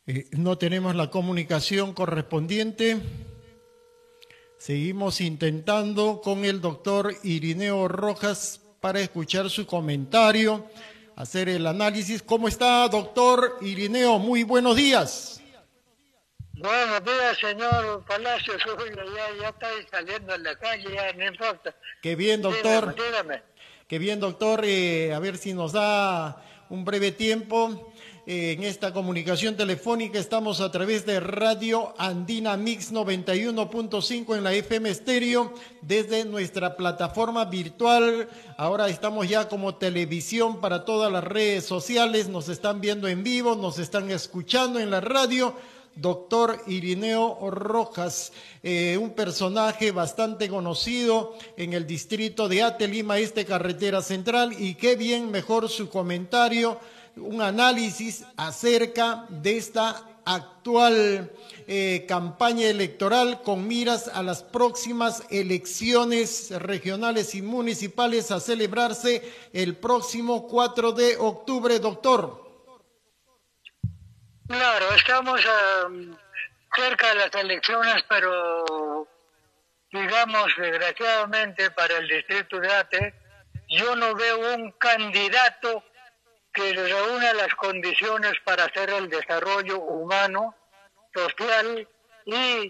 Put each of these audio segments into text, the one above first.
No tenemos la comunicación correspondiente. Seguimos intentando con el doctor Irineo Rojas para escuchar su comentario, hacer el análisis. ¿Cómo está, doctor Irineo? Muy buenos días. Buenos días, señor Palacios. Ya estoy saliendo a la calle, ya no importa. Qué bien, doctor. Dígame. Qué bien, doctor. A ver si nos da un breve tiempo. En esta comunicación telefónica estamos a través de Radio Andina Mix 91.5 en la FM Estéreo desde nuestra plataforma virtual. Ahora estamos ya como televisión para todas las redes sociales. Nos están viendo en vivo, nos están escuchando en la radio. Doctor Irineo Rojas, un personaje bastante conocido en el distrito de Ate, Lima Este, Carretera Central, y qué bien mejor su comentario, un análisis acerca de esta actual campaña electoral con miras a las próximas elecciones regionales y municipales a celebrarse el próximo 4 de octubre, doctor. Claro, estamos cerca de las elecciones, pero digamos, desgraciadamente para el distrito de Ate, yo no veo un candidato que reúna las condiciones para hacer el desarrollo humano, social y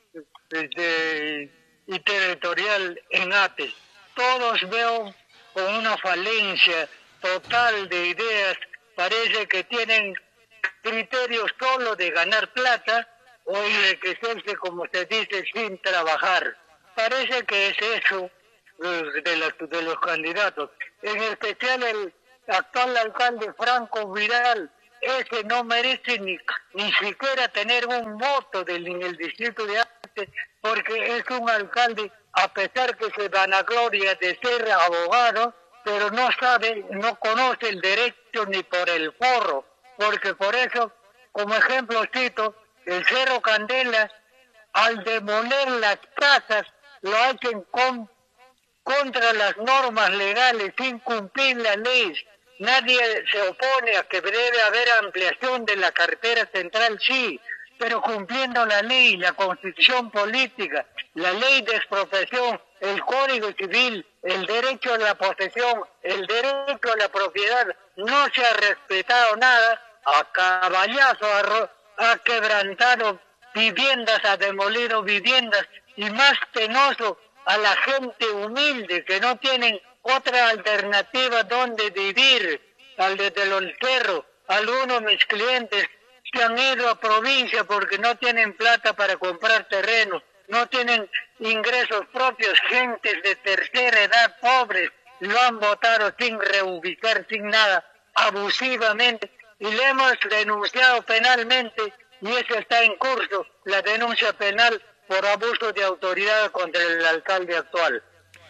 territorial en Ate. Todos veo con una falencia total de ideas, parece que tienen criterios solo de ganar plata o enriquecerse, como se dice, sin trabajar. Parece que es eso de los candidatos. En especial el actual alcalde Franco Vidal, ese no merece ni siquiera tener un voto en el distrito de Ate, porque es un alcalde, a pesar que se vanagloria de ser abogado, pero no sabe, no conoce el derecho ni por el forro, porque por eso, como ejemplo cito, el Cerro Candela, al demoler las casas, lo hacen contra las normas legales, sin cumplir la ley. Nadie se opone a que debe haber ampliación de la carretera central, sí, pero cumpliendo la ley, la constitución política, la ley de expropiación, el código civil, el derecho a la posesión, el derecho a la propiedad, no se ha respetado nada. A caballazo ha quebrantado viviendas, ha demolido viviendas, y más penoso, a la gente humilde que no tienen otra alternativa donde vivir, al desde los cerros. Algunos de mis clientes se han ido a provincia porque no tienen plata para comprar terreno, no tienen ingresos propios, gentes de tercera edad, pobres, lo han votado sin reubicar, sin nada, abusivamente, y le hemos denunciado penalmente, y eso está en curso, la denuncia penal por abuso de autoridad contra el alcalde actual.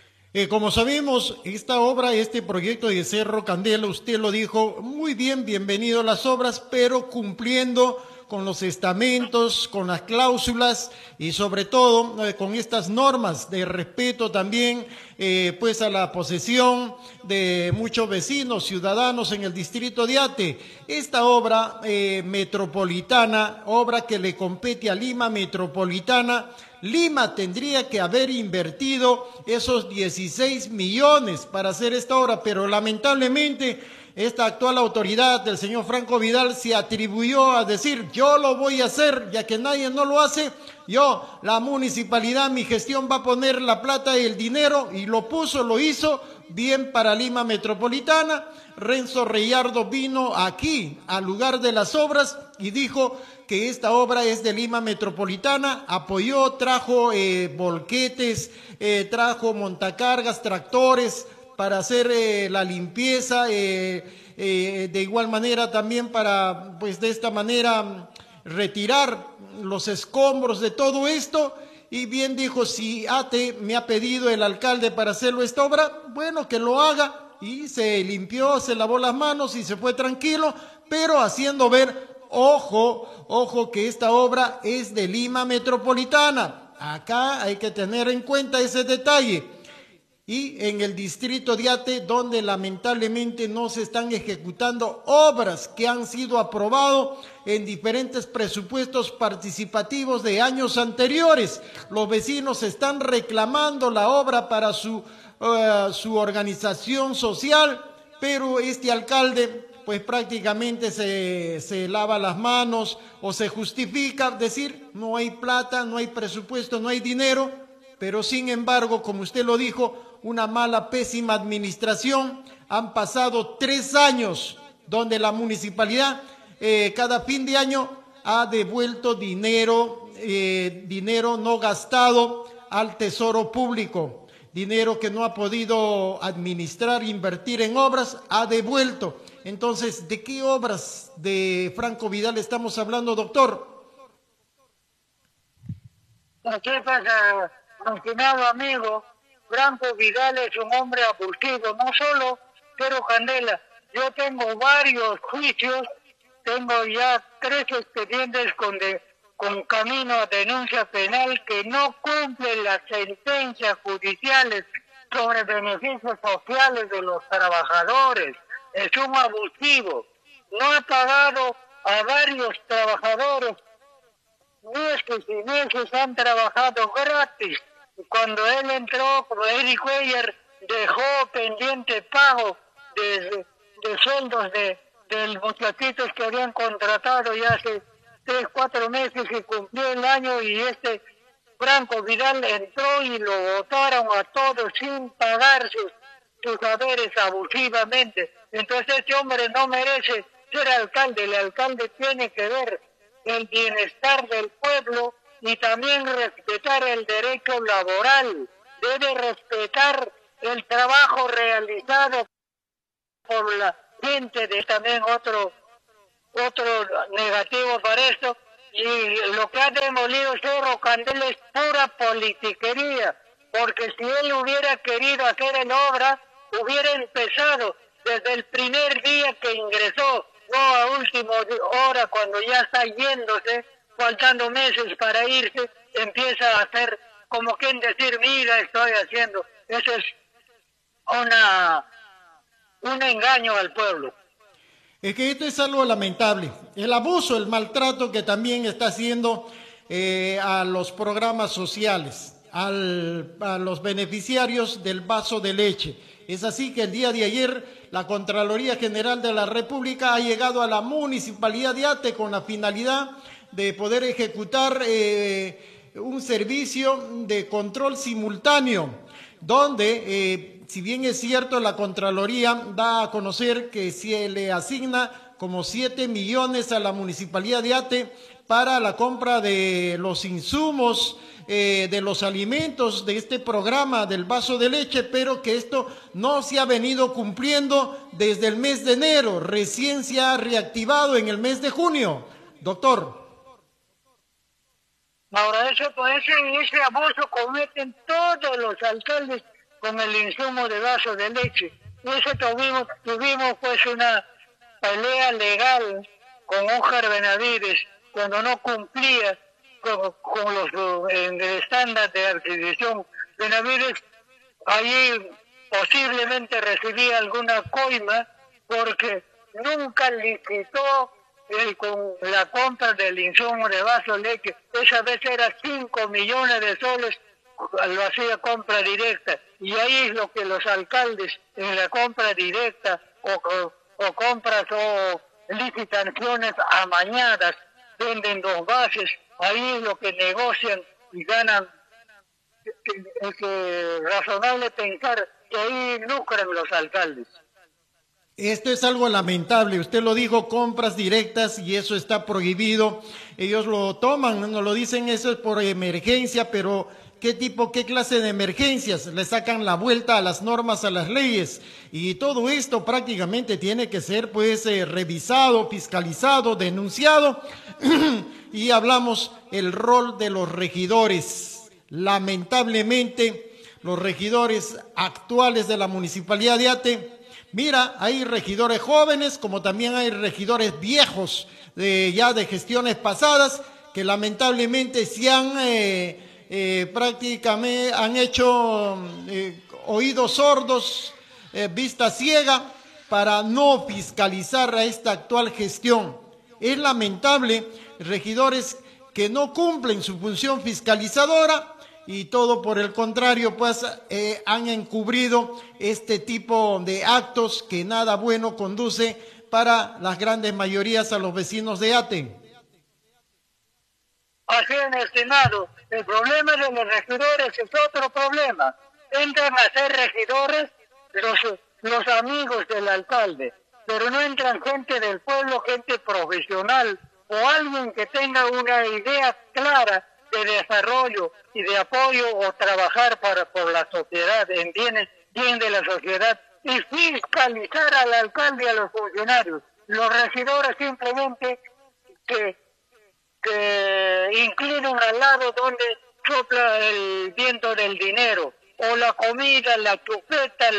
Como sabemos, esta obra, este proyecto de Cerro Candela, usted lo dijo muy bien, bienvenido a las obras, pero cumpliendo con los estamentos, con las cláusulas y sobre todo con estas normas de respeto también pues a la posesión de muchos vecinos, ciudadanos en el distrito de Ate. Esta obra metropolitana, obra que le compete a Lima Metropolitana, Lima tendría que haber invertido esos 16 millones para hacer esta obra, pero lamentablemente esta actual autoridad del señor Franco Vidal se atribuyó a decir, yo lo voy a hacer, ya que nadie no lo hace, yo, la municipalidad, mi gestión va a poner la plata y el dinero, y lo puso, lo hizo, bien para Lima Metropolitana. Renzo Reyardo vino aquí, al lugar de las obras, y dijo que esta obra es de Lima Metropolitana, apoyó, trajo volquetes, trajo montacargas, tractores, para hacer la limpieza, de igual manera también para, pues de esta manera, retirar los escombros de todo esto. Y bien dijo, si Ate me ha pedido el alcalde para hacerlo esta obra, bueno, que lo haga. Y se limpió, se lavó las manos y se fue tranquilo, pero haciendo ver, ojo, ojo que esta obra es de Lima Metropolitana. Acá hay que tener en cuenta ese detalle. y en el distrito de Ate, donde lamentablemente no se están ejecutando obras que han sido aprobadas en diferentes presupuestos participativos de años anteriores. Los vecinos están reclamando la obra para su organización social, pero este alcalde pues prácticamente se lava las manos o se justifica, decir no hay plata, no hay presupuesto, no hay dinero, pero sin embargo, como usted lo dijo, una mala, pésima administración. Han pasado 3 años donde la municipalidad cada fin de año ha devuelto dinero no gastado al tesoro público, dinero que no ha podido administrar, invertir en obras, ha devuelto. Entonces, ¿de qué obras de Franco Vidal estamos hablando, doctor? ¿Qué pasa, estimado amigo? Franco Vidal es un hombre abusivo, no solo Cerro Candela. Yo tengo varios juicios, tengo ya 3 expedientes con camino a denuncia penal que no cumplen las sentencias judiciales sobre beneficios sociales de los trabajadores. Es un abusivo. No ha pagado a varios trabajadores. Meses y meses han trabajado gratis. Cuando él entró, Eric Cuellar dejó pendiente pago de sueldos de muchachitos que habían contratado ya hace 3, 4 meses y cumplió el año, y Franco Vidal entró y lo votaron a todos sin pagar sus haberes abusivamente. Entonces este hombre no merece ser alcalde. El alcalde tiene que ver el bienestar del pueblo y también respetar el derecho laboral. Debe respetar el trabajo realizado por la gente. De también otro negativo para esto. Y lo que ha demolido Cerro Candela es pura politiquería, porque si él hubiera querido hacer en obra, hubiera empezado desde el primer día que ingresó, no a última hora cuando ya está yéndose, faltando meses para irse, empieza a hacer como quien decir, mira, estoy haciendo. Eso es un engaño al pueblo. Es que esto es algo lamentable, el abuso, el maltrato que también está haciendo a los programas sociales, a los beneficiarios del vaso de leche. Es así que el día de ayer la Contraloría General de la República ha llegado a la Municipalidad de Ate con la finalidad de poder ejecutar un servicio de control simultáneo, donde si bien es cierto, la Contraloría da a conocer que se le asigna como 7 millones a la Municipalidad de Ate para la compra de los insumos, de los alimentos de este programa del vaso de leche, pero que esto no se ha venido cumpliendo desde el mes de enero, recién se ha reactivado en el mes de junio. Doctor. Ahora, ese abuso cometen todos los alcaldes con el insumo de vaso de leche. Y eso tuvimos pues una pelea legal con Óscar Benavides cuando no cumplía con el estándar de adquisición. Benavides allí posiblemente recibía alguna coima porque nunca licitó con la compra del insumo de vaso de leche. Esa vez era 5 millones de soles, lo hacía compra directa. Y ahí es lo que los alcaldes en la compra directa o compras o licitaciones amañadas venden 2 bases. Ahí es lo que negocian y ganan. Es razonable pensar que ahí lucran los alcaldes. Esto es algo lamentable, usted lo dijo, compras directas, y eso está prohibido. Ellos lo toman, no lo dicen, eso es por emergencia, pero ¿qué clase de emergencias? Le sacan la vuelta a las normas, a las leyes, y todo esto prácticamente tiene que ser pues revisado, fiscalizado, denunciado. Y hablamos el rol de los regidores. Lamentablemente, los regidores actuales de la Municipalidad de Ate, mira, hay regidores jóvenes como también hay regidores viejos ya de gestiones pasadas que lamentablemente se han prácticamente han hecho oídos sordos, vista ciega, para no fiscalizar a esta actual gestión. Es lamentable, regidores que no cumplen su función fiscalizadora y todo por el contrario, pues han encubrido este tipo de actos que nada bueno conduce para las grandes mayorías a los vecinos de Ate. Así es, estimado. El problema de los regidores es otro problema. Entran a ser regidores los amigos del alcalde, pero no entran gente del pueblo, gente profesional o alguien que tenga una idea clara de desarrollo y de apoyo o trabajar por la sociedad, en bien de la sociedad, y fiscalizar al alcalde y a los funcionarios. Los regidores simplemente que inclinan al lado donde sopla el viento del dinero, o la comida, la chupeta,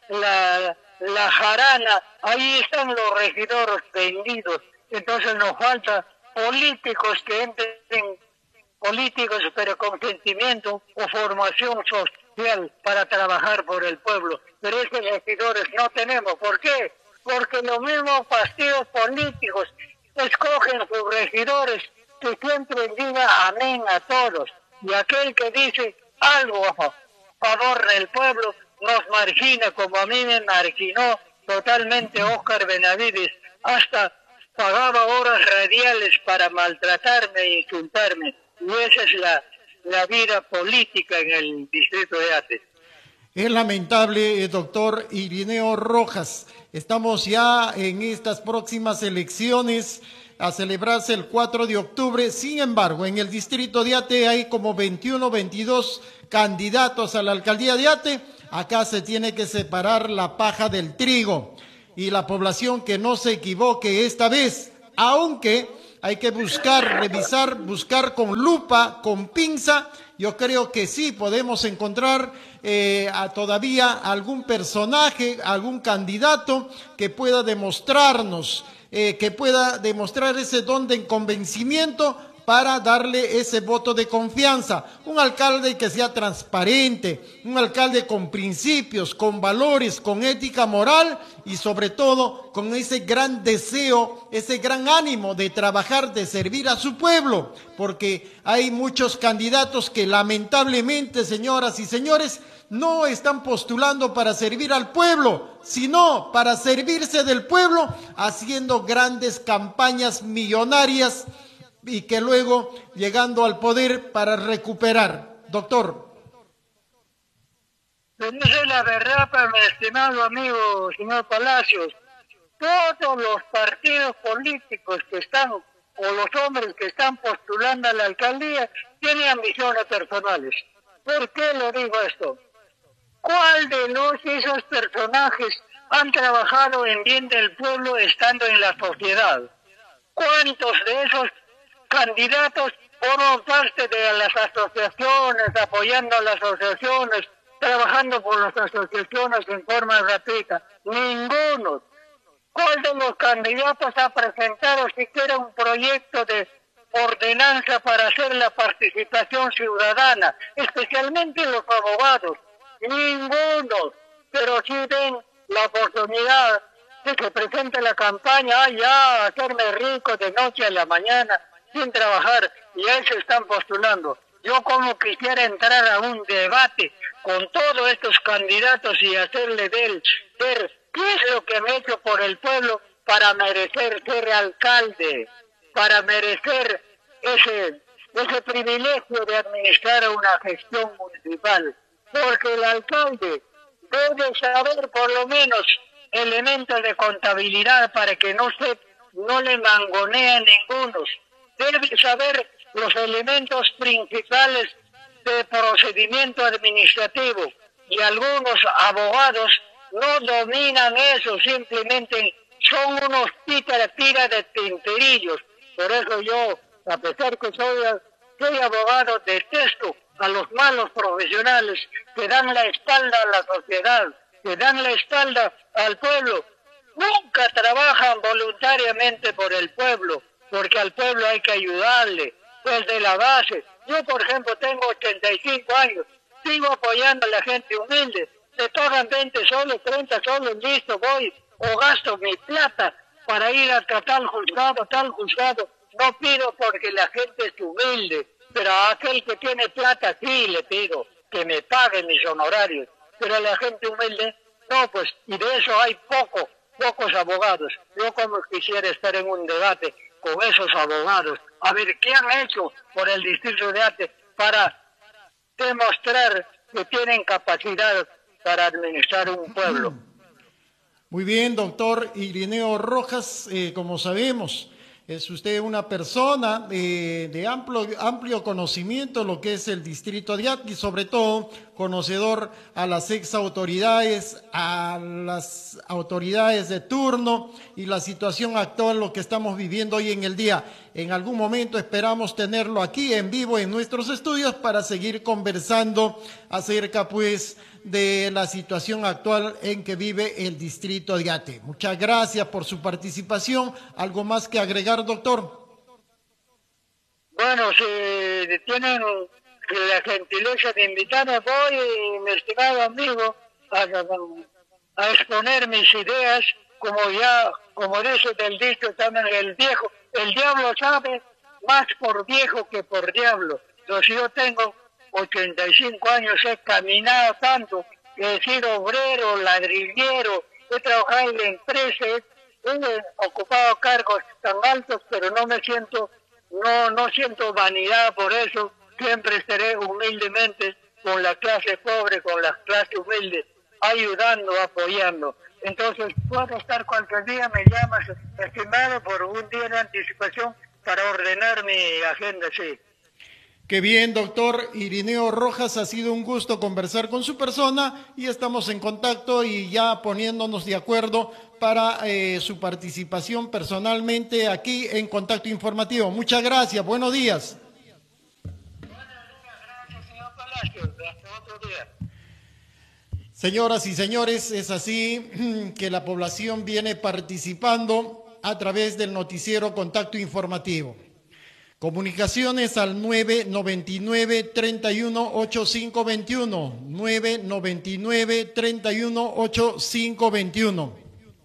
la jarana, ahí están los regidores vendidos. Entonces nos falta políticos que entren, políticos pero con sentimiento o formación social para trabajar por el pueblo. Pero esos regidores no tenemos. ¿Por qué? Porque los mismos partidos políticos escogen sus regidores que siempre diga amén a todos. Y aquel que dice algo a favor del pueblo nos margina, como a mí me marginó totalmente Óscar Benavides. Hasta pagaba horas radiales para maltratarme e insultarme. Y esa es la vida política en el distrito de Ate. Es lamentable, doctor Irineo Rojas. Estamos ya en estas próximas elecciones a celebrarse el 4 de octubre. Sin embargo, en el distrito de Ate hay como 21, 22 candidatos a la alcaldía de Ate. Acá se tiene que separar la paja del trigo. Y la población que no se equivoque esta vez, aunque hay que buscar, revisar, buscar con lupa, con pinza. Yo creo que sí podemos encontrar todavía algún personaje, algún candidato que pueda demostrarnos, que pueda demostrar ese don de convencimiento para darle ese voto de confianza. Un alcalde que sea transparente, un alcalde con principios, con valores, con ética moral y sobre todo con ese gran deseo, ese gran ánimo de trabajar, de servir a su pueblo, porque hay muchos candidatos que lamentablemente, señoras y señores, no están postulando para servir al pueblo, sino para servirse del pueblo, haciendo grandes campañas millonarias y que luego llegando al poder para recuperar. Doctor. Pues no sé la verdad, para mi estimado amigo señor Palacios. Todos los partidos políticos que están, o los hombres que están postulando a la alcaldía, tienen ambiciones personales. ¿Por qué le digo esto? ¿Cuál de esos personajes han trabajado en bien del pueblo estando en la sociedad? ¿Cuántos de esos candidatos forman parte de las asociaciones, apoyando a las asociaciones, trabajando por las asociaciones en forma gratuita? Ninguno. ¿Cuál de los candidatos ha presentado siquiera un proyecto de ordenanza para hacer la participación ciudadana, especialmente los abogados? Ninguno. Pero sí ven la oportunidad de que presente la campaña, ya, hacerme rico de noche a la mañana, sin trabajar, y ahí se están postulando. Yo como quisiera entrar a un debate con todos estos candidatos y hacerle ver qué es lo que me he hecho por el pueblo para merecer ser alcalde, para merecer ese privilegio de administrar una gestión municipal. Porque el alcalde debe saber por lo menos elementos de contabilidad para que no le mangonee ninguno. Debe saber los elementos principales de procedimiento administrativo, y algunos abogados no dominan eso, simplemente son unos tira de tinterillos. Por eso yo, a pesar que soy abogado, detesto a los malos profesionales que dan la espalda a la sociedad, que dan la espalda al pueblo. Nunca trabajan voluntariamente por el pueblo, porque al pueblo hay que ayudarle desde la base. Yo, por ejemplo, tengo 85 años, sigo apoyando a la gente humilde, me pagan 20 soles, 30 soles, listo, voy, o gasto mi plata para ir a tal juzgado. No pido porque la gente es humilde, pero a aquel que tiene plata sí le pido que me paguen mis honorarios. Pero a la gente humilde, no, pues, y de eso hay pocos abogados. Yo como quisiera estar en un debate con esos abogados, a ver qué han hecho por el distrito de Ate para demostrar que tienen capacidad para administrar un pueblo. Muy bien, doctor Irineo Rojas, como sabemos, es usted una persona de amplio conocimiento de lo que es el distrito de Ate y sobre todo conocedor a las ex autoridades, a las autoridades de turno y la situación actual, lo que estamos viviendo hoy en el día. En algún momento esperamos tenerlo aquí en vivo en nuestros estudios para seguir conversando acerca pues de la situación actual en que vive el distrito de Ate. Muchas gracias por su participación. ¿Algo más que agregar, doctor? Bueno, si tienen la gentileza de invitarme, voy, mi estimado amigo, a exponer mis ideas, como dice del dicho también el diablo sabe más por viejo que por diablo. Entonces yo tengo 85 años, he caminado tanto, he sido obrero, ladrillero, he trabajado en la empresa, he ocupado cargos tan altos, pero no siento vanidad por eso, siempre estaré humildemente con la clase pobre, con la clase humilde, ayudando, apoyando. Entonces, puedo estar cualquier día, me llamas, estimado, por un día de anticipación para ordenar mi agenda, sí. Qué bien, doctor Irineo Rojas, ha sido un gusto conversar con su persona y estamos en contacto y ya poniéndonos de acuerdo para su participación personalmente aquí en Contacto Informativo. Muchas gracias, buenos días. Buenos días, gracias, señor Palacio, hasta otro día. Señoras y señores, es así que la población viene participando a través del noticiero Contacto Informativo. Comunicaciones al 999-31-8521, 999-31-8521.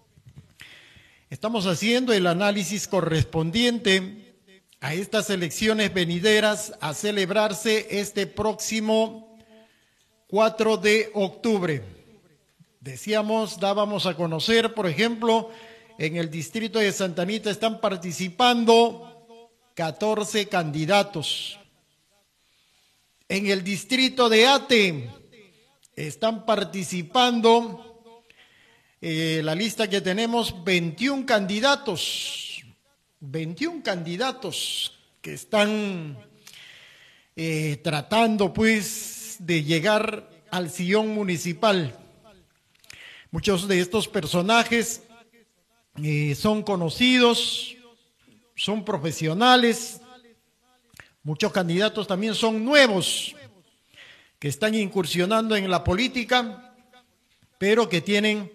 Estamos haciendo el análisis correspondiente a estas elecciones venideras a celebrarse este próximo 4 de octubre. Dábamos a conocer, por ejemplo, en el distrito de Santa Anita están participando 14 candidatos. En el distrito de Ate están participando, la lista que tenemos, 21 candidatos. 21 candidatos que están tratando pues de llegar al sillón municipal. Muchos de estos personajes son conocidos, son profesionales, muchos candidatos también son nuevos, que están incursionando en la política, pero que tienen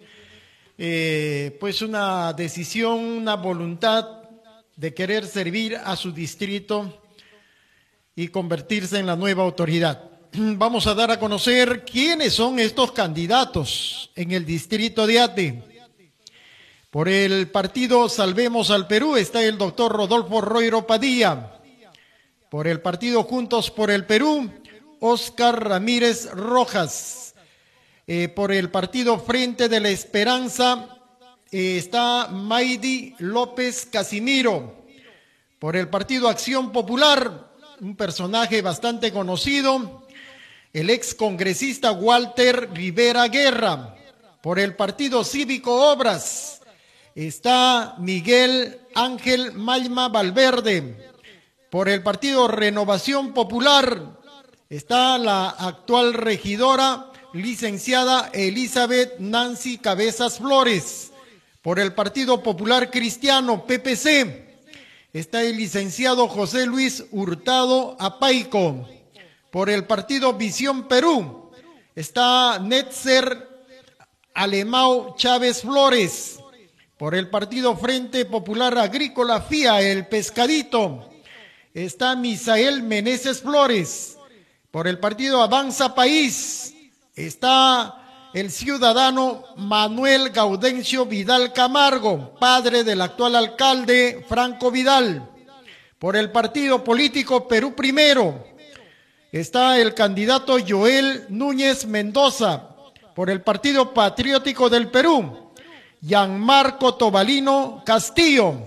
pues una decisión, una voluntad de querer servir a su distrito y convertirse en la nueva autoridad. Vamos a dar a conocer quiénes son estos candidatos en el distrito de Ate. Por el partido Salvemos al Perú está el doctor Rodolfo Roiro Padilla. Por el partido Juntos por el Perú, Óscar Ramírez Rojas. Por el partido Frente de la Esperanza está Maydi López Casimiro. Por el partido Acción Popular, un personaje bastante conocido, el ex congresista Walter Rivera Guerra. Por el partido Cívico Obras está Miguel Ángel Mayma Valverde. Por el partido Renovación Popular está la actual regidora licenciada Elizabeth Nancy Cabezas Flores. Por el Partido Popular Cristiano, PPC, está el licenciado José Luis Hurtado Apaico. Por el Partido Visión Perú está Netzer Alemão Chávez Flores. Por el Partido Frente Popular Agrícola FIA, el Pescadito, está Misael Meneses Flores. Por el Partido Avanza País está el ciudadano Manuel Gaudencio Vidal Camargo, padre del actual alcalde Franco Vidal. Por el partido político Perú Primero está el candidato Joel Núñez Mendoza. Por el Partido Patriótico del Perú, Gianmarco Tobalino Castillo.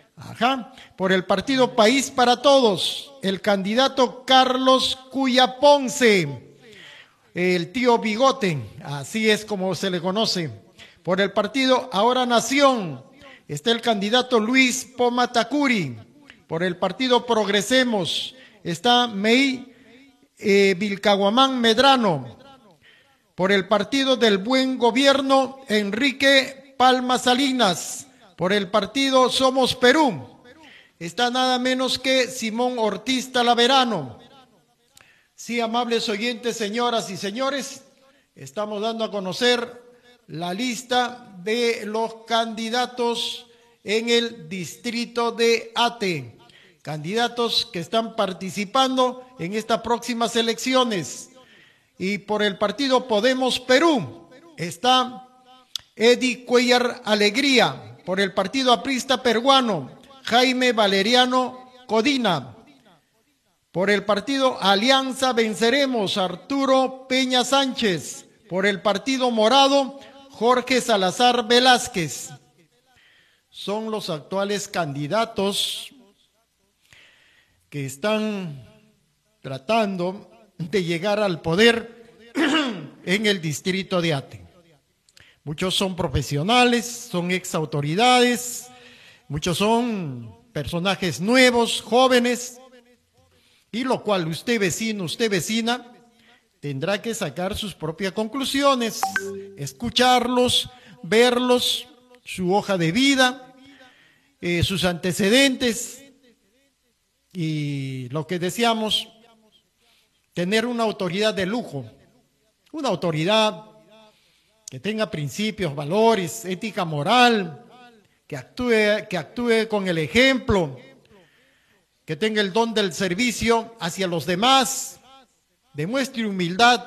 Por el Partido País para Todos, el candidato Carlos Cuya Ponce, el tío Bigote, así es como se le conoce. Por el partido Ahora Nación está el candidato Luis Poma Tacuri. Por el partido Progresemos está Mei Vilcahuamán Medrano. Por el partido del Buen Gobierno, Enrique Palma Salinas. Por el partido Somos Perú está nada menos que Simón Ortiz Talaverano. Sí, amables oyentes, señoras y señores, estamos dando a conocer la lista de los candidatos en el distrito de Ate, candidatos que están participando en estas próximas elecciones. Y por el partido Podemos Perú está Eddie Cuellar Alegría. Por el partido aprista peruano, Jaime Valeriano Codina. Por el partido Alianza Venceremos, Arturo Peña Sánchez. Por el partido morado, Jorge Salazar Velázquez. Son los actuales candidatos que están tratando de llegar al poder en el distrito de Ate. Muchos son profesionales, son ex autoridades, muchos son personajes nuevos, jóvenes, y lo cual usted vecino, usted vecina, tendrá que sacar sus propias conclusiones, escucharlos, verlos, su hoja de vida, sus antecedentes, y lo que deseamos, tener una autoridad de lujo, una autoridad que tenga principios, valores, ética moral, que actúe con el ejemplo, que tenga el don del servicio hacia los demás, demuestre humildad.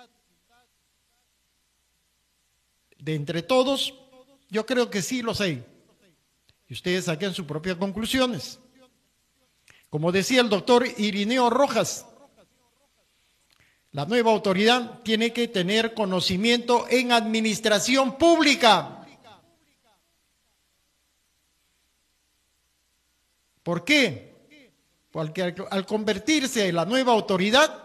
De entre todos, yo creo que sí los hay. Y ustedes saquen sus propias conclusiones. Como decía el doctor Irineo Rojas, la nueva autoridad tiene que tener conocimiento en administración pública. ¿Por qué? Porque al convertirse en la nueva autoridad,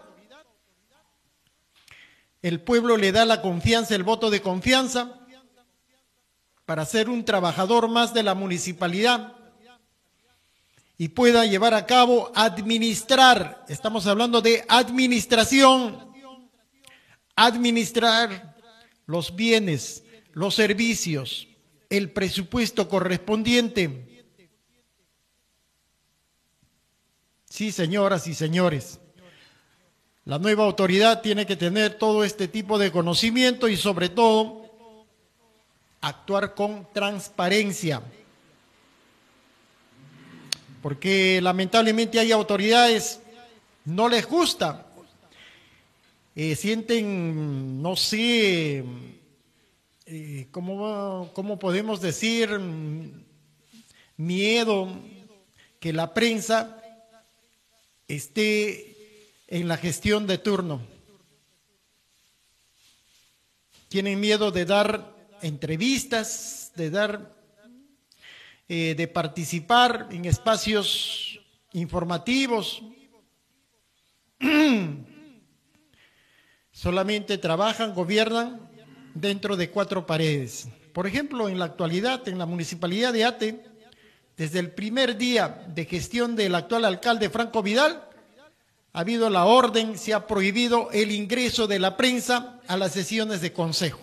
el pueblo le da la confianza, el voto de confianza, para ser un trabajador más de la municipalidad y pueda llevar a cabo, administrar, estamos hablando de administración, administrar los bienes, los servicios, el presupuesto correspondiente. Sí, señoras y señores, la nueva autoridad tiene que tener todo este tipo de conocimiento y sobre todo actuar con transparencia. Porque lamentablemente hay autoridades, no les gusta, sienten, no sé, ¿cómo podemos decir? Miedo que la prensa esté en la gestión de turno. Tienen miedo de dar entrevistas, de participar en espacios informativos. Solamente trabajan, gobiernan dentro de 4 paredes. Por ejemplo, en la actualidad, en la municipalidad de Ate, desde el primer día de gestión del actual alcalde Franco Vidal, ha habido la orden, se ha prohibido el ingreso de la prensa a las sesiones de consejo.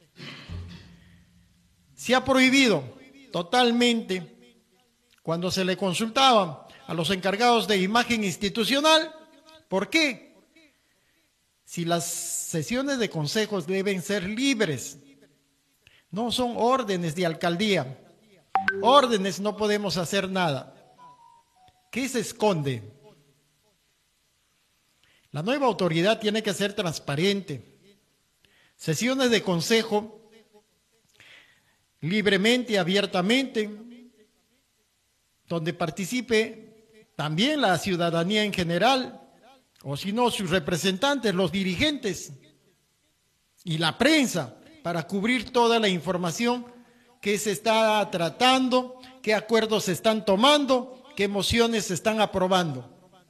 Se ha prohibido totalmente. Cuando se le consultaba a los encargados de imagen institucional, ¿por qué? Si las sesiones de consejos deben ser libres, no son órdenes de alcaldía. Órdenes no podemos hacer nada. ¿Qué se esconde? La nueva autoridad tiene que ser transparente, sesiones de consejo libremente, abiertamente, donde participe también la ciudadanía en general, o si no, sus representantes, los dirigentes y la prensa, para cubrir toda la información que se está tratando, qué acuerdos se están tomando, qué mociones se están aprobando.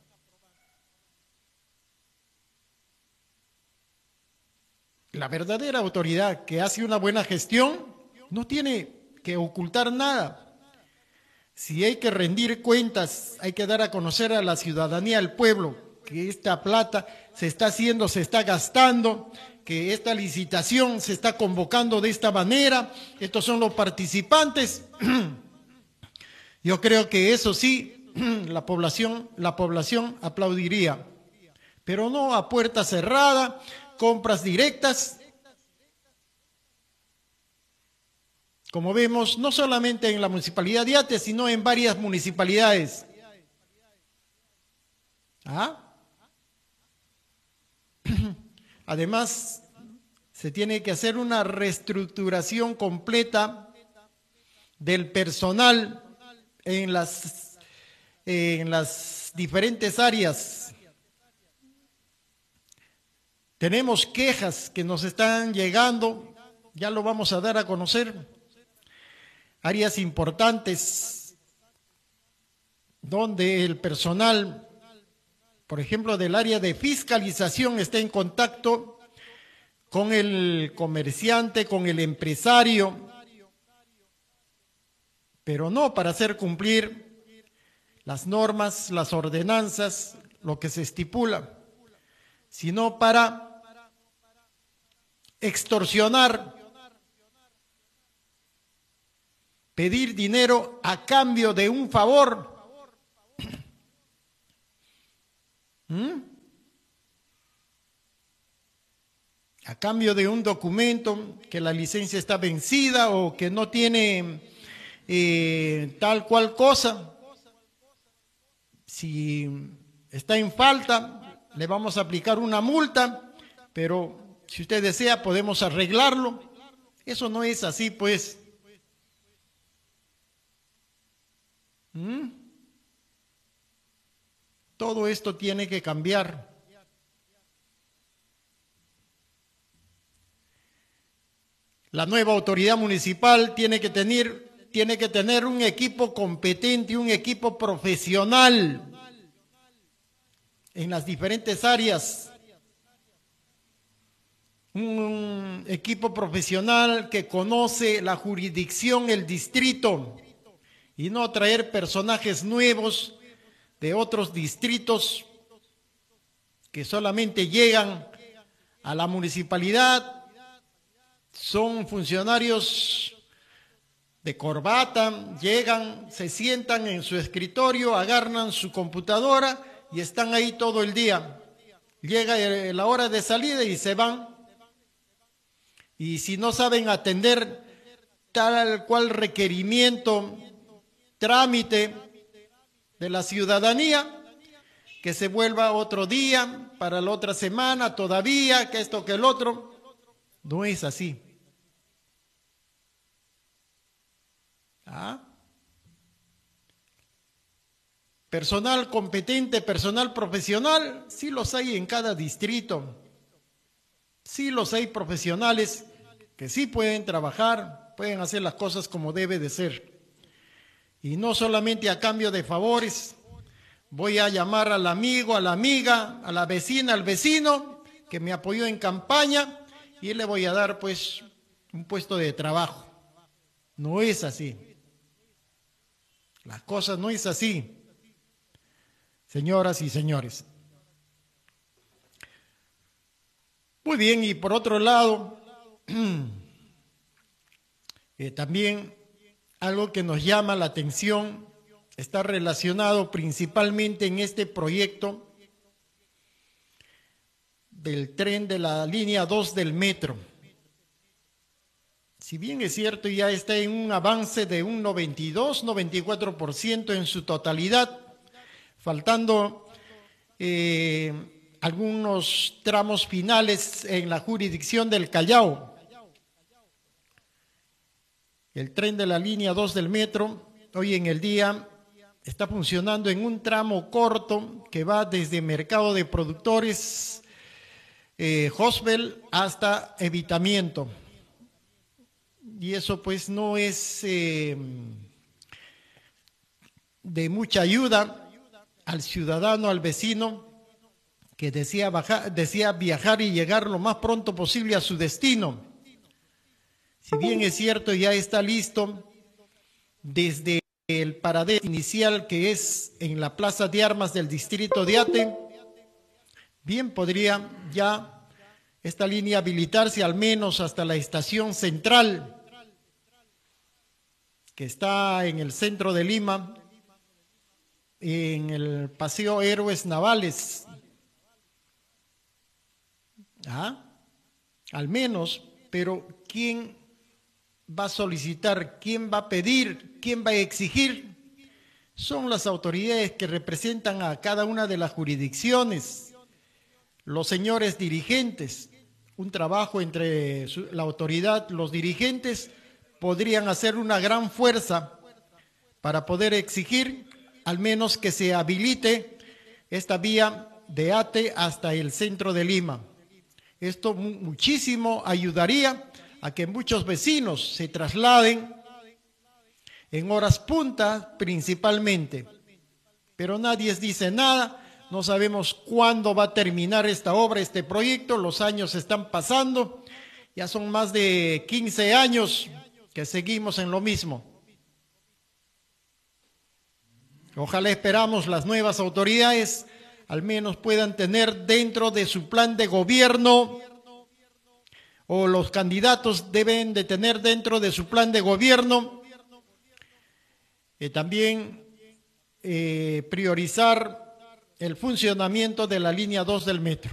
La verdadera autoridad que hace una buena gestión no tiene que ocultar nada. Si hay que rendir cuentas, hay que dar a conocer a la ciudadanía, al pueblo, que esta plata se está haciendo, se está gastando, que esta licitación se está convocando de esta manera, estos son los participantes. Yo creo que eso sí, la población aplaudiría, pero no a puerta cerrada, compras directas. Como vemos, no solamente en la municipalidad de Ate, sino en varias municipalidades. ¿Ah? Además, se tiene que hacer una reestructuración completa del personal en las diferentes áreas. Tenemos quejas que nos están llegando, ya lo vamos a dar a conocer. Áreas importantes donde el personal, por ejemplo, del área de fiscalización está en contacto con el comerciante, con el empresario, pero no para hacer cumplir las normas, las ordenanzas, lo que se estipula, sino para extorsionar, pedir dinero a cambio de un favor. A cambio de un documento, que la licencia está vencida o que no tiene tal cual cosa. Si está en falta, le vamos a aplicar una multa, pero si usted desea podemos arreglarlo. Eso no es así, pues. Todo esto tiene que cambiar. La nueva autoridad municipal tiene que tener un equipo competente, un equipo profesional en las diferentes áreas. Un equipo profesional que conoce la jurisdicción, el distrito, y no traer personajes nuevos de otros distritos que solamente llegan a la municipalidad, son funcionarios de corbata, llegan, se sientan en su escritorio, agarran su computadora y están ahí todo el día. Llega la hora de salida y se van. Y si no saben atender tal cual requerimiento, trámite de la ciudadanía, que se vuelva otro día, para la otra semana todavía, que esto, que el otro. No es así. Personal competente, personal profesional, sí los hay en cada distrito. Sí los hay profesionales que sí pueden trabajar, pueden hacer las cosas como debe de ser. Y no solamente a cambio de favores. Voy a llamar al amigo, a la amiga, a la vecina, al vecino que me apoyó en campaña y le voy a dar pues un puesto de trabajo. No es así. Las cosas no es así, señoras y señores. Muy bien, y por otro lado, también algo que nos llama la atención está relacionado principalmente en este proyecto del tren de la línea 2 del metro. Si bien es cierto, ya está en un avance de un 92-94% en su totalidad, faltando algunos tramos finales en la jurisdicción del Callao. El tren de la línea 2 del metro, hoy en el día, está funcionando en un tramo corto que va desde Mercado de Productores, Hosbel, hasta Evitamiento. Y eso pues no es de mucha ayuda al ciudadano, al vecino que desea viajar y llegar lo más pronto posible a su destino. Si bien es cierto, ya está listo desde el paradero inicial, que es en la Plaza de Armas del distrito de Ate, bien podría ya esta línea habilitarse al menos hasta la estación central, que está en el centro de Lima, en el Paseo Héroes Navales. Al menos, pero ¿quién va a solicitar? ¿Quién va a pedir? ¿Quién va a exigir? Son las autoridades que representan a cada una de las jurisdicciones, los señores dirigentes. Un trabajo entre la autoridad, los dirigentes podrían hacer una gran fuerza para poder exigir al menos que se habilite esta vía de Ate hasta el centro de Lima. Esto muchísimo ayudaría a que muchos vecinos se trasladen en horas punta principalmente. Pero nadie dice nada, no sabemos cuándo va a terminar esta obra, este proyecto, los años están pasando, ya son más de 15 años que seguimos en lo mismo. Ojalá esperamos las nuevas autoridades al menos puedan tener dentro de su plan de gobierno, o los candidatos deben de tener dentro de su plan de gobierno, también priorizar el funcionamiento de la línea 2 del metro.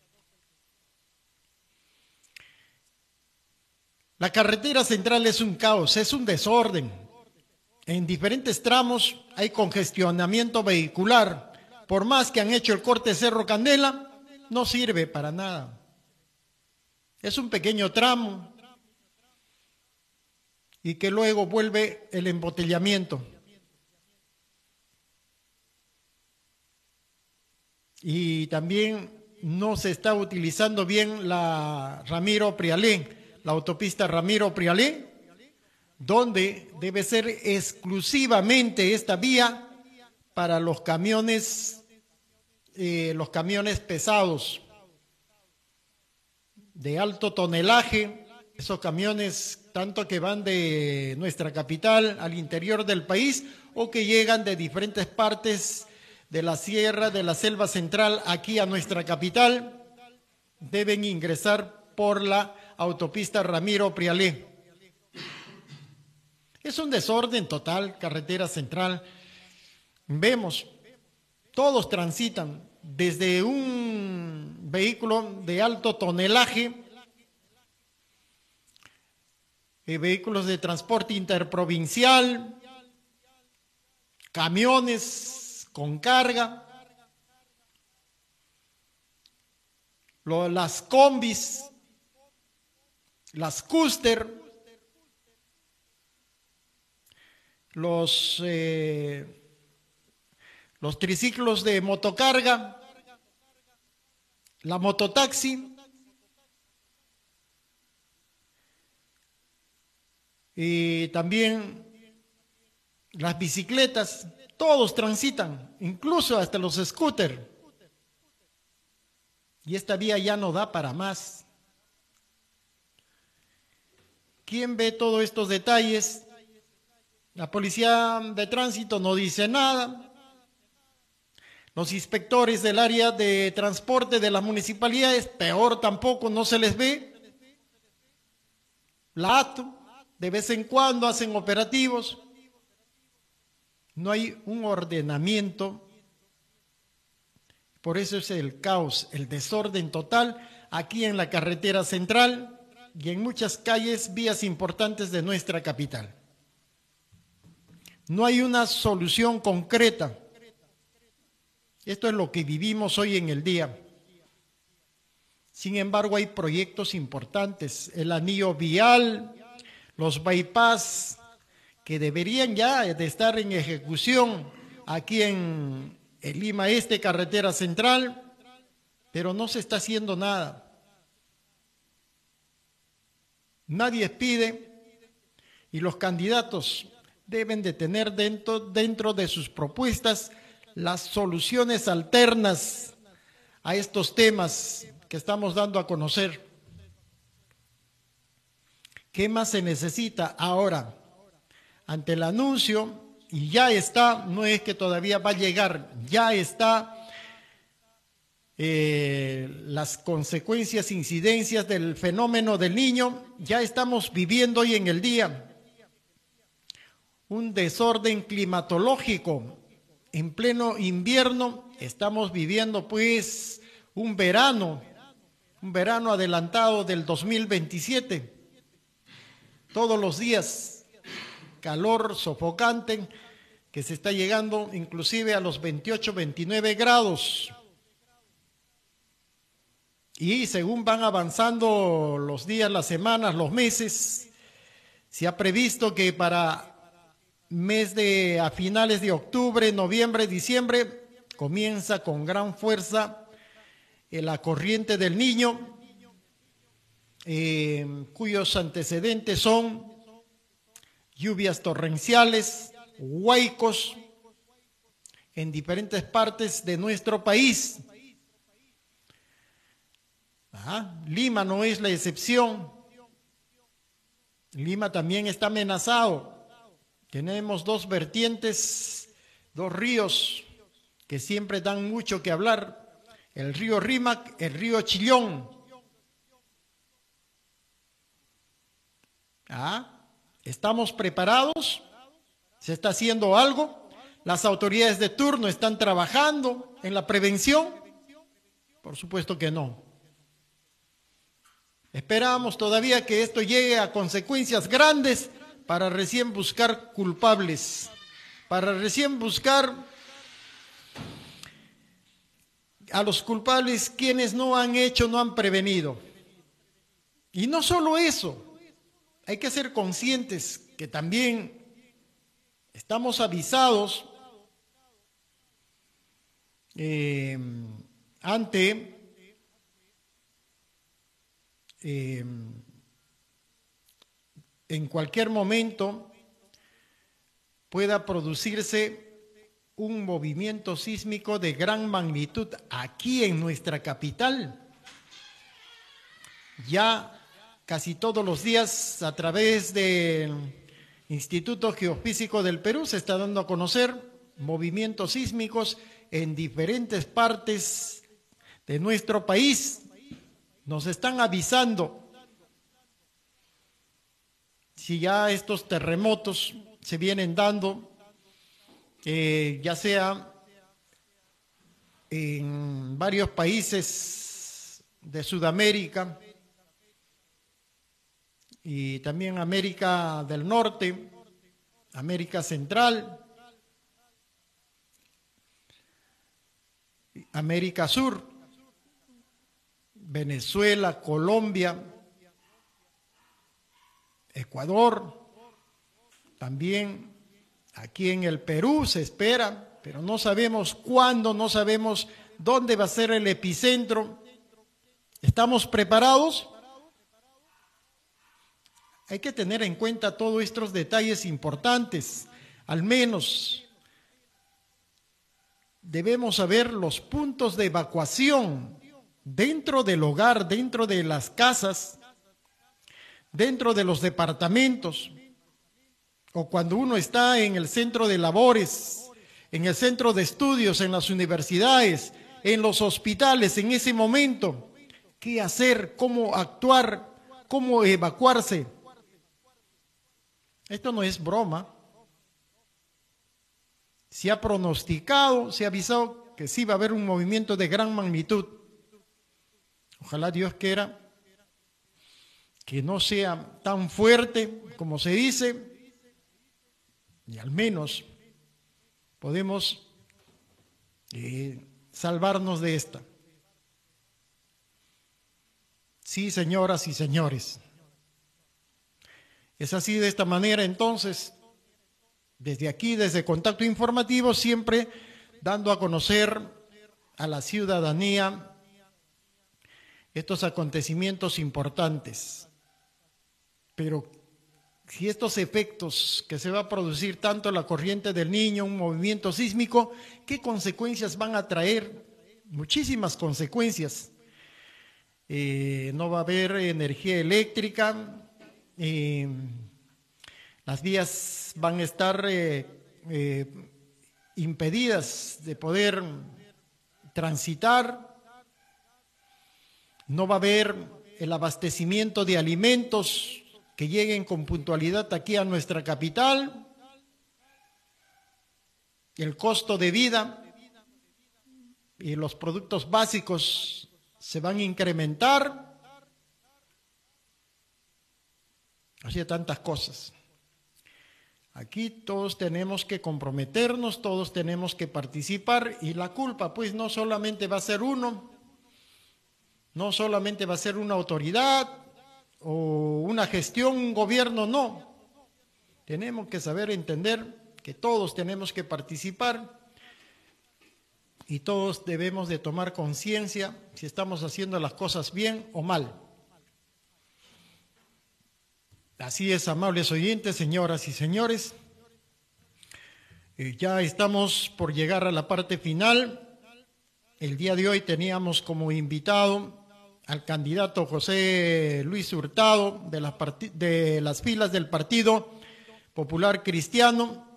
La carretera central es un caos, es un desorden. En diferentes tramos hay congestionamiento vehicular. Por más que han hecho el corte Cerro Candela, no sirve para nada. Es un pequeño tramo y que luego vuelve el embotellamiento. Y también no se está utilizando bien la Ramiro Prialé, la autopista Ramiro Prialé, donde debe ser exclusivamente esta vía para los camiones pesados de alto tonelaje, esos camiones tanto que van de nuestra capital al interior del país o que llegan de diferentes partes de la sierra, de la selva central aquí a nuestra capital, deben ingresar por la autopista Ramiro Prialé. Es un desorden total, carretera central. Vemos, todos transitan desde un vehículo de alto tonelaje, vehículos de transporte interprovincial, camiones con carga, las combis, las cúster, los triciclos de motocarga, la mototaxi y también las bicicletas, todos transitan, incluso hasta los scooters. Y esta vía ya no da para más. ¿Quién ve todos estos detalles? La policía de tránsito no dice nada. Los inspectores del área de transporte de las municipalidades, peor tampoco, no se les ve. La ATO, de vez en cuando hacen operativos. No hay un ordenamiento. Por eso es el caos, el desorden total aquí en la carretera central y en muchas calles, vías importantes de nuestra capital. No hay una solución concreta. Esto es lo que vivimos hoy en el día. Sin embargo, hay proyectos importantes, el anillo vial, los bypass, que deberían ya de estar en ejecución aquí en Lima Este, carretera central, pero no se está haciendo nada. Nadie pide y los candidatos deben de tener dentro de sus propuestas las soluciones alternas a estos temas que estamos dando a conocer. ¿Qué más se necesita ahora? Ante el anuncio, y ya está, no es que todavía va a llegar, ya está las consecuencias, incidencias del fenómeno del Niño, ya estamos viviendo hoy en el día un desorden climatológico. En pleno invierno estamos viviendo pues un verano adelantado del 2027. Todos los días calor sofocante que se está llegando inclusive a los 28, 29 grados. Y según van avanzando los días, las semanas, los meses, se ha previsto que para a finales de octubre, noviembre, diciembre, comienza con gran fuerza la corriente del Niño, cuyos antecedentes son lluvias torrenciales, huaicos en diferentes partes de nuestro país. Lima no es la excepción. Lima también está amenazado. Tenemos dos vertientes, dos ríos que siempre dan mucho que hablar. El río Rímac, el río Chillón. ¿Estamos preparados? ¿Se está haciendo algo? ¿Las autoridades de turno están trabajando en la prevención? Por supuesto que no. Esperamos todavía que esto llegue a consecuencias grandes para recién buscar culpables, para recién buscar a los culpables quienes no han hecho, no han prevenido. Y no solo eso, hay que ser conscientes que también estamos avisados ante en cualquier momento pueda producirse un movimiento sísmico de gran magnitud aquí en nuestra capital. Ya casi todos los días a través del Instituto Geofísico del Perú se está dando a conocer movimientos sísmicos en diferentes partes de nuestro país. Nos están avisando si ya estos terremotos se vienen dando, ya sea en varios países de Sudamérica y también América del Norte, América Central, América Sur, Venezuela, Colombia, Ecuador, también aquí en el Perú se espera, pero no sabemos cuándo, no sabemos dónde va a ser el epicentro. ¿Estamos preparados? Hay que tener en cuenta todos estos detalles importantes. Al menos debemos saber los puntos de evacuación dentro del hogar, dentro de las casas, dentro de los departamentos, o cuando uno está en el centro de labores, en el centro de estudios, en las universidades, en los hospitales, en ese momento, ¿qué hacer? ¿Cómo actuar? ¿Cómo evacuarse? Esto no es broma. Se ha pronosticado, se ha avisado que sí va a haber un movimiento de gran magnitud. Ojalá Dios quiera que no sea tan fuerte como se dice, y al menos podemos salvarnos de esta. Sí, señoras y señores. Es así, de esta manera, entonces, desde aquí, desde Contacto Informativo, siempre dando a conocer a la ciudadanía estos acontecimientos importantes. Pero si estos efectos que se va a producir, tanto la corriente del Niño, un movimiento sísmico, ¿qué consecuencias van a traer? Muchísimas consecuencias. No va a haber energía eléctrica, las vías van a estar impedidas de poder transitar, no va a haber el abastecimiento de alimentos que lleguen con puntualidad aquí a nuestra capital, el costo de vida y los productos básicos se van a incrementar, así tantas cosas. Aquí todos tenemos que comprometernos, todos tenemos que participar, y la culpa pues no solamente va a ser uno, no solamente va a ser una autoridad o una gestión, un gobierno, no. Tenemos que saber entender que todos tenemos que participar y todos debemos de tomar conciencia si estamos haciendo las cosas bien o mal. Así es, amables oyentes, señoras y señores. Ya estamos por llegar a la parte final. El día de hoy teníamos como invitado al candidato José Luis Hurtado de las filas del Partido Popular Cristiano.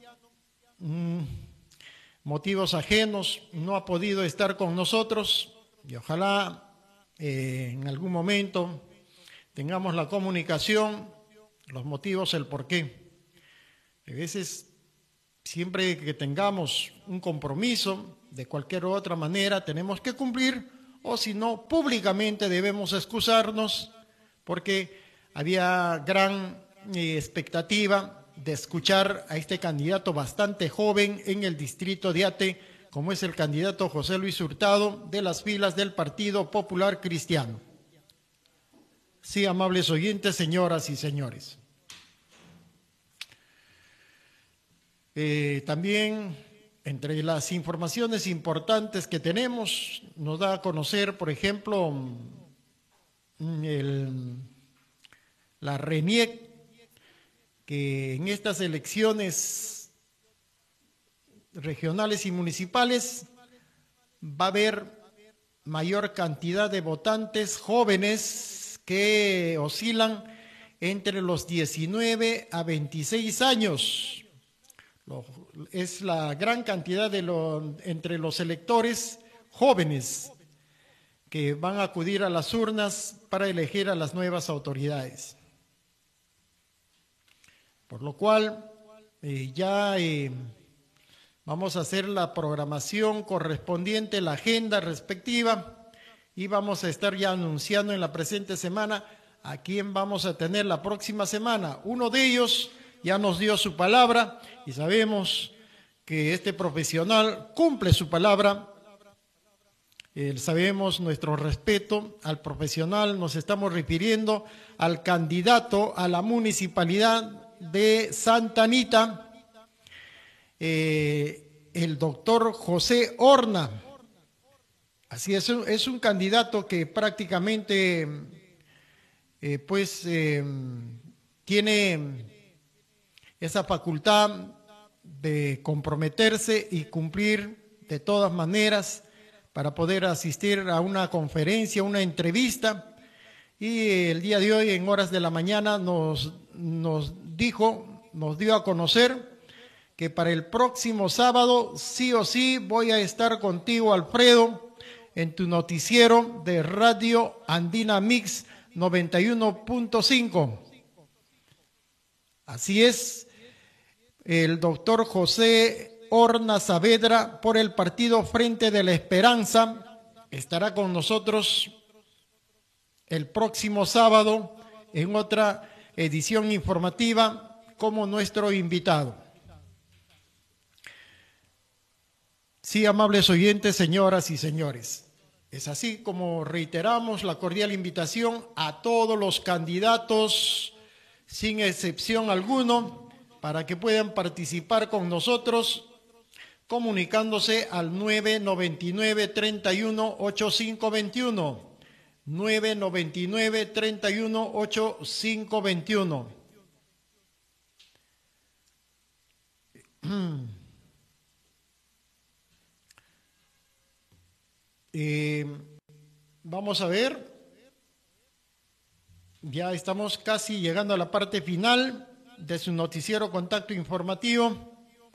Motivos ajenos, no ha podido estar con nosotros y ojalá en algún momento tengamos la comunicación, los motivos, el porqué. A veces, siempre que tengamos un compromiso de cualquier otra manera, tenemos que cumplir, o si no, públicamente debemos excusarnos, porque había gran expectativa de escuchar a este candidato bastante joven en el distrito de Ate, como es el candidato José Luis Hurtado de las filas del Partido Popular Cristiano. Sí, amables oyentes, señoras y señores. También, entre las informaciones importantes que tenemos, nos da a conocer, por ejemplo, la RENIEC, que en estas elecciones regionales y municipales va a haber mayor cantidad de votantes jóvenes que oscilan entre los 19 a 26 años. Es la gran cantidad entre los electores jóvenes que van a acudir a las urnas para elegir a las nuevas autoridades. Por lo cual vamos a hacer la programación correspondiente, la agenda respectiva, y vamos a estar ya anunciando en la presente semana a quién vamos a tener la próxima semana. Uno de ellos ya nos dio su palabra y sabemos que este profesional cumple su palabra. Sabemos nuestro respeto al profesional, nos estamos refiriendo al candidato a la municipalidad de Santa Anita, el doctor José Horna. Así es un candidato que prácticamente tiene esa facultad de comprometerse y cumplir de todas maneras para poder asistir a una conferencia, una entrevista, y el día de hoy en horas de la mañana nos dio a conocer que para el próximo sábado sí o sí voy a estar contigo, Alfredo, en tu noticiero de Radio Andina Mix 91.5. Así es, el doctor José Horna Saavedra por el partido Frente de la Esperanza estará con nosotros el próximo sábado en otra edición informativa como nuestro invitado. Sí, amables oyentes, señoras y señores, Es así como reiteramos la cordial invitación a todos los candidatos, sin excepción alguno, para que puedan participar con nosotros, comunicándose al 999-31-8521, 999-31-8521. Vamos a ver, ya estamos casi llegando a la parte final de su noticiero Contacto Informativo.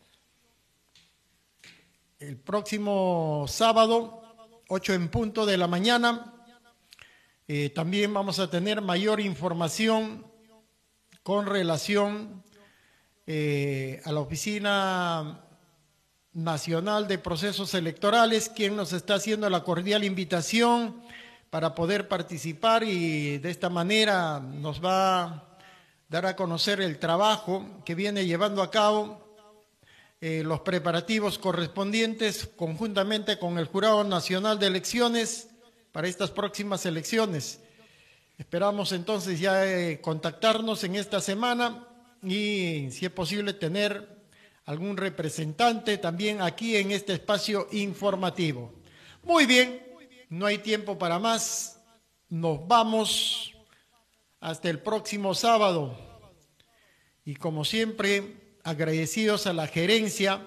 El próximo sábado, 8 en punto de la mañana, también vamos a tener mayor información con relación a la Oficina Nacional de Procesos Electorales, quien nos está haciendo la cordial invitación para poder participar, y de esta manera nos va a dar a conocer el trabajo que viene llevando a cabo, los preparativos correspondientes conjuntamente con el Jurado Nacional de Elecciones para estas próximas elecciones. Esperamos entonces ya contactarnos en esta semana y, si es posible, tener algún representante también aquí en este espacio informativo. Muy bien, no hay tiempo para más. Nos vamos hasta el próximo sábado. Y como siempre, agradecidos a la gerencia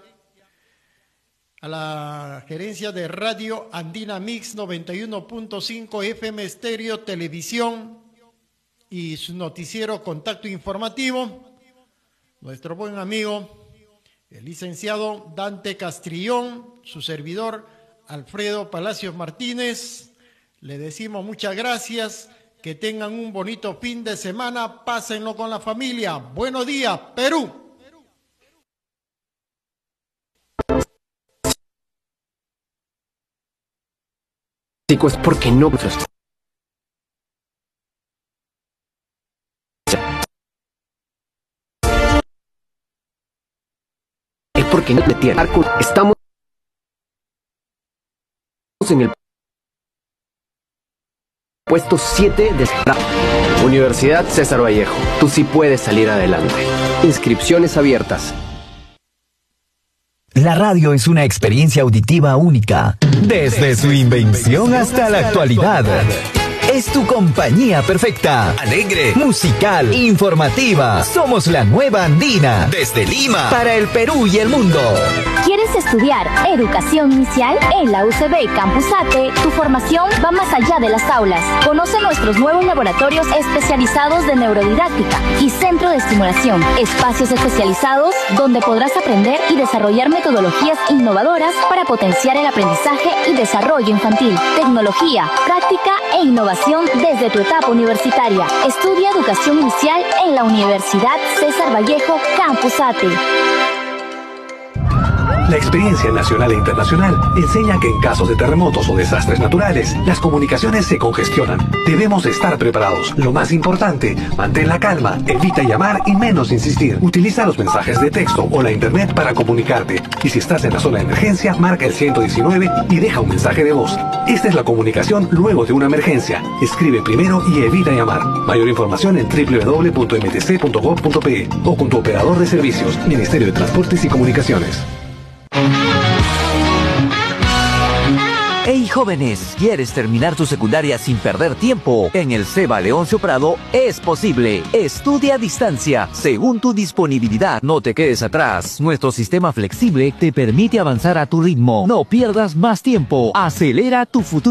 de Radio Andina Mix 91.5 FM Estéreo Televisión y su noticiero Contacto Informativo, nuestro buen amigo el licenciado Dante Castrillón, su servidor Alfredo Palacios Martínez. Le decimos muchas gracias, que tengan un bonito fin de semana, pásenlo con la familia. Buenos días, Perú. Es porque no. Es porque no te tiene. Estamos en el puesto 7 de Universidad César Vallejo. Tú sí puedes salir adelante. Inscripciones abiertas. La radio es una experiencia auditiva única, desde su invención hasta la actualidad. Es tu compañía perfecta, alegre, musical, informativa. Somos la nueva Andina, desde Lima, para el Perú y el mundo. ¿Quieres estudiar educación inicial? En la UCB Campus ATE, tu formación va más allá de las aulas. Conoce nuestros nuevos laboratorios especializados de neurodidáctica y centro de estimulación. Espacios especializados donde podrás aprender y desarrollar metodologías innovadoras para potenciar el aprendizaje y desarrollo infantil. Tecnología, práctica e innovación desde tu etapa universitaria. Estudia educación inicial en la Universidad César Vallejo Campus ATE. La experiencia nacional e internacional enseña que en casos de terremotos o desastres naturales, las comunicaciones se congestionan. Debemos estar preparados. Lo más importante, mantén la calma, evita llamar y menos insistir. Utiliza los mensajes de texto o la internet para comunicarte. Y si estás en la zona de emergencia, marca el 119 y deja un mensaje de voz. Esta es la comunicación luego de una emergencia. Escribe primero y evita llamar. Mayor información en www.mtc.gov.pe o con tu operador de servicios, Ministerio de Transportes y Comunicaciones. Hey jóvenes, ¿quieres terminar tu secundaria sin perder tiempo? En el CEBA Leoncio Prado es posible. Estudia a distancia, según tu disponibilidad. No te quedes atrás. Nuestro sistema flexible te permite avanzar a tu ritmo. No pierdas más tiempo. Acelera tu futuro.